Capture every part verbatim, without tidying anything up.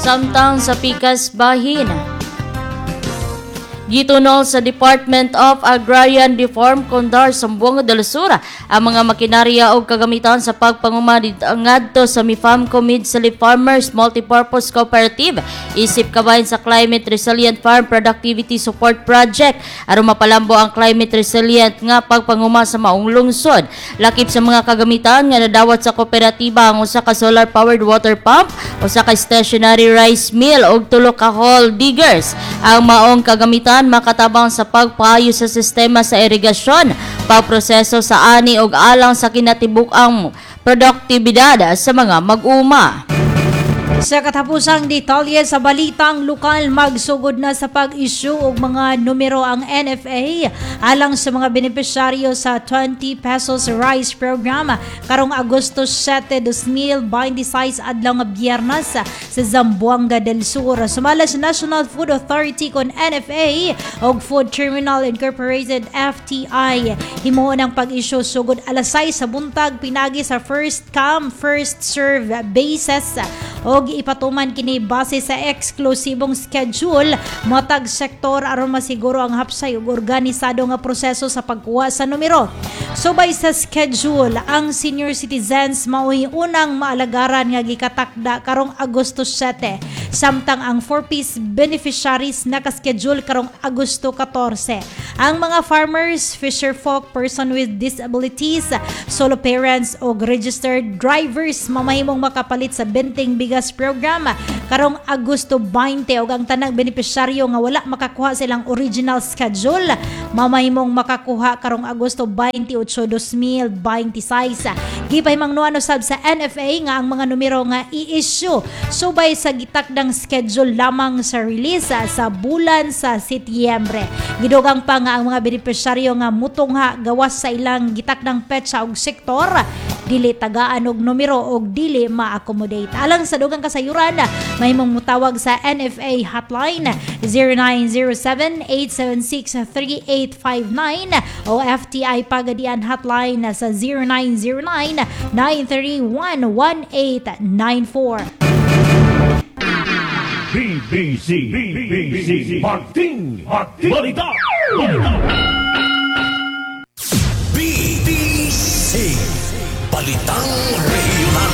Samtang sa pikas bahin, gitunol sa Department of Agrarian Reform Condar Sambuanga del Sur ang mga makinarya o kagamitan sa pagpangumadid ngadto sa Mifamco Mid-Sali Farmers Multipurpose Cooperative isip kabahin sa Climate Resilient Farm Productivity Support Project aron mapalambo ang climate resilient nga pagpanguma sa maong lungsod. Lakip sa mga kagamitan nga nadawat sa kooperatiba ang usa ka solar powered water pump, usa ka stationary rice mill ug tulo ka hole diggers. Ang maong kagamitan makatabang sa pagpayo sa sistema sa irigasyon, pagproseso sa ani ug alang sa kinatibuk-ang produktibidad sa mga mag-uma. Sa katapusang detalye sa balitang lokal, magsugod na sa pag-issue og mga numero ang N F A alang sa mga benepisyaryo sa twenty pesos rice program karong Agosto siyete, dos mil veintiséis adlaw nga Biyernes sa Zamboanga del Sur. Sumala sa National Food Authority kon N F A og Food Terminal Incorporated F T I, himuon ang pag-issue sugod alas sais sa buntag pinagi sa first come first serve basis og ipatuman kini base sa eksklusibong schedule matag sektor aron masiguro ang hapsay ug organisado nga proseso sa pagkuha sa numero. Subay sa schedule, ang senior citizens mao'y unang maalagaran nga gikatakda karong Agosto siyete, samtang ang four-piece beneficiaries naka-schedule karong Agosto katorse. Ang mga farmers, fisherfolk, person with disabilities, solo parents o registered drivers mamahimong makapalit sa benteng bigas program karong Agosto bainte ug ang tanang benepisyaryo nga wala makakuha silang original schedule mamahimong makakuha karong Agosto bainte-otso, dos mil veintiséis. Gipahimangnuan usab sa N F A nga ang mga numero nga i-issue subay sa gitakdang schedule lamang sa release sa bulan sa Setyembre. Gidugang pa nga ang mga benepisyaryo nga mutungha gawas sa ilang gitakdang petsa ug sektor dili tagaan og numero og dili ma-accommodate. Alang sa dugang kasayuran, mahimong mutawag sa N F A hotline zero nine zero seven, eight seven six, three eight five nine o F T I Pagadian hotline sa zero nine zero nine, nine three one, one eight nine four. B B C B B C Martin Martin Balita Balita B B C Balitang Regional.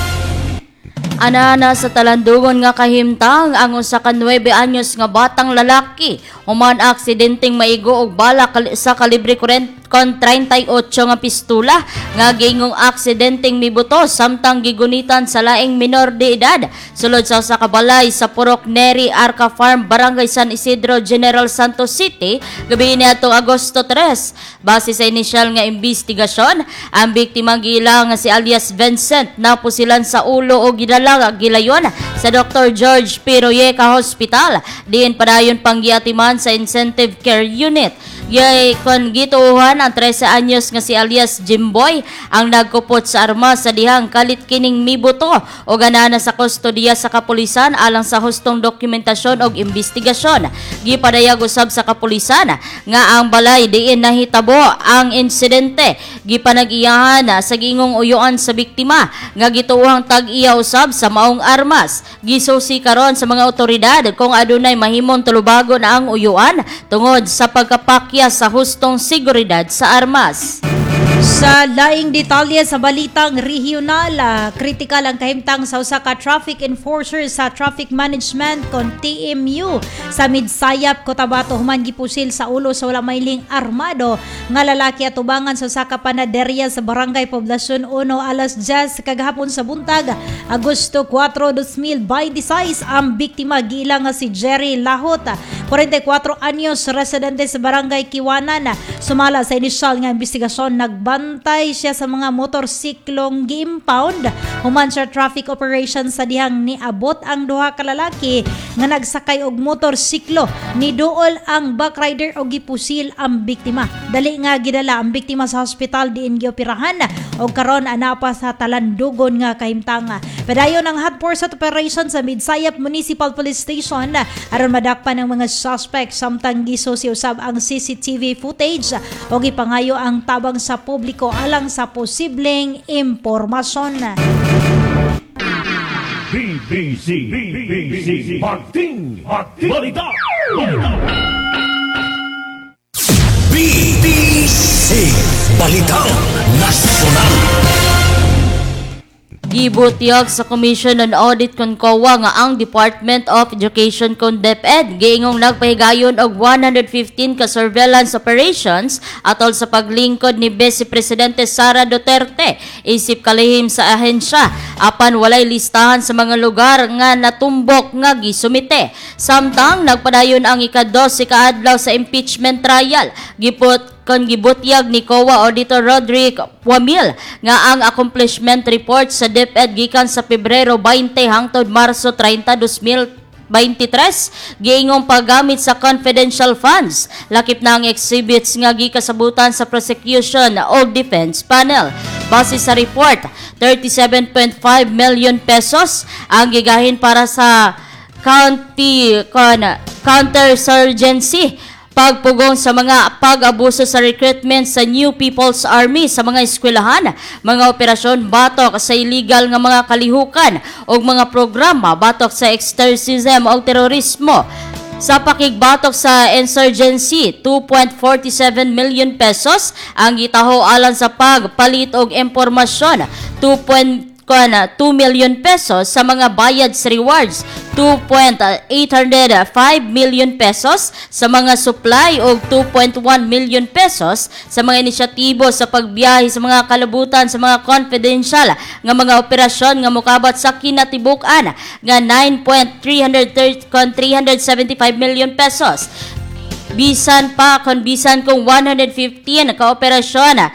Anana sa talandugon nga kahimtang ang usa ka nuwebe anyos nga batang lalaki human aksidenteng maigo og bala sa kalibre kon thirty-eight nga pistola nga gingong aksidenteng mibutos samtang gigunitan sa laing minor de edad sulod sa usa ka balay sa Purok Neri Arca Farm, Barangay San Isidro, General Santos City gabi niadtong Agosto tres. Base sa inisyal nga investigasyon, ang biktima giila nga si alias Vincent napusilan sa ulo o gidala gilayon sa Doctor George P. Royeca Hospital diin padayon panggiatiman sa Intensive Care Unit. Yay kon gituuhan ang trese anyos nga si alias Jimboy ang nagkupot sa armas sa dihang kalit kining mibuto o ganana sa kustodiya sa kapulisan alang sa hustong dokumentasyon og investigasyon. Gipadayag usab sa kapulisan nga ang balay diin nahitabo ang insidente. Gipanag-iyahan sa gingong uyuan sa biktima nga gituuhang tag-iya usab sa maong armas. Gisusi karon sa mga otoridad kung adunay mahimong tulubagon ang uyuan tungod sa pagkapakya sa hustong seguridad sa armas. Sa laing detalye sa balitang regional, uh, kritikal ang kahimtang sa usa ka traffic enforcer sa traffic management kon T M U sa Midsayap, Cotabato human gipusil sa ulo sa wala mailing armado nga lalaki at tubangan sa usa ka panaderya sa Barangay Poblacion uno alas diyes kagahapon sa buntag, Agosto kwatro, dos mil veintiséis. Ang biktima giila nga si Jerry Lahot, forty-four anyos, residente sa Barangay Kiwanan. Sumala sa inisyal nga investigasyon, nagbantay siya sa mga motorsiklong gi-impound human sa traffic operation sa dihang niabot ang duha ka lalaki nga nagsakay og motorsiklo. Niduol ang backrider og gipusil ang biktima. Dali nga gidala ang biktima sa hospital diin gioperahan og karon ana pa sa talandugon nga kahimtang. Padayon ang hot pursuit operation sa Midsayap Municipal Police Station aron madakpan ang mga suspect samtang gisusi usab ang C C T V footage og ipangayo ang tabang sa publiko alang sa posibleng impormasyon. B B B C B C Parting Parting Balita Balita B B C Balitang Nasional. Gibutyag sa Commission on Audit kon C O A nga ang Department of Education kon DepEd giingong nagpahigayon og one hundred fifteen ka surveillance operations atol sa paglingkod ni Vice Presidente Sara Duterte isip kalihim sa ahensya apan walay listahan sa mga lugar nga natumbok nga gisumite. Samtang nagpadayon ang ika-dose ka adlaw sa impeachment trial gipot kon gibutyag ni C O A Auditor Roderick Wamil nga ang accomplishment report sa DepEd gikan sa Pebrero twenty hangtod Marso thirty, twenty twenty-three giingong paggamit sa confidential funds lakip na ang exhibits nga gikasabutan sa prosecution o defense panel. Base sa report, thirty-seven point five million pesos ang gigahin para sa county con counterinsurgency, pagpugong sa mga pag-abuso sa recruitment sa New People's Army sa mga eskwelahan, mga operasyon batok sa illegal nga mga kalihukan o mga programa batok sa extremism o terorismo. Sa pakigbatok sa insurgency, two point four seven million pesos ang gitaho alang sa pagpalit og impormasyon, two point two million pesos sa mga bayad sa rewards, two point eight oh five million pesos sa mga supply o two point one million pesos sa mga inisyatibo sa pagbiyahe sa mga kalabutan sa mga confidential nga mga operasyon nga mokabat sa kinatibuk-an nga nine point three seven five million pesos. Bisan pa kon bisan kung one hundred fifteen ka operasyon